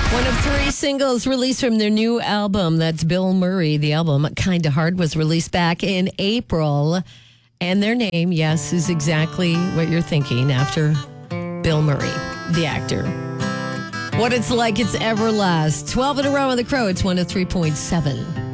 One of three singles released from their new album. That's Bill Murray. The album, Kinda Hard, was released back in April. And their name, yes, is exactly what you're thinking, after Bill Murray, the actor. What it's like, it's Everlast. 12 in a row on the Crow. It's 103.7.